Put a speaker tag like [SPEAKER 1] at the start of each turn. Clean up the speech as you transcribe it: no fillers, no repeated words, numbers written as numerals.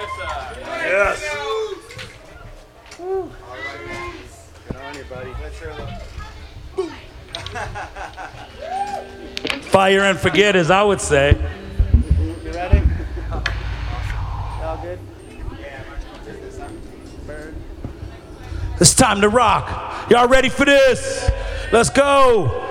[SPEAKER 1] Yes.
[SPEAKER 2] Good on you, buddy.
[SPEAKER 1] Fire and forget, as I would say.
[SPEAKER 2] You ready? All good? Burn.
[SPEAKER 1] It's time to rock. Y'all ready for this? Let's go.